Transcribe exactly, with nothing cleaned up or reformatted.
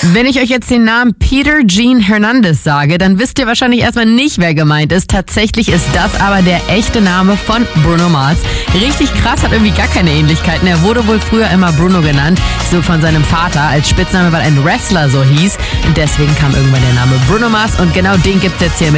Wenn ich euch jetzt den Namen Peter Gene Hernandez sage, dann wisst ihr wahrscheinlich erstmal nicht, wer gemeint ist. Tatsächlich ist das aber der echte Name von Bruno Mars. Richtig krass, hat irgendwie gar keine Ähnlichkeiten. Er wurde wohl früher immer Bruno genannt, so von seinem Vater als Spitzname, weil ein Wrestler so hieß. Und deswegen kam irgendwann der Name Bruno Mars und genau den gibt's jetzt hier mit